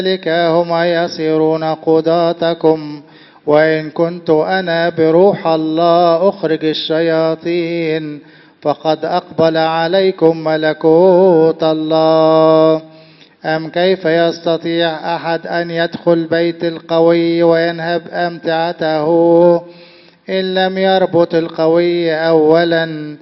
ذلك هم يصيرون قضاتكم. وإن كنت أنا بروح الله أخرج الشياطين فقد أقبل عليكم ملكوت الله. أم كيف يستطيع أحد أن يدخل بيت القوي وينهب أمتعته إن لم يربط القوي أولا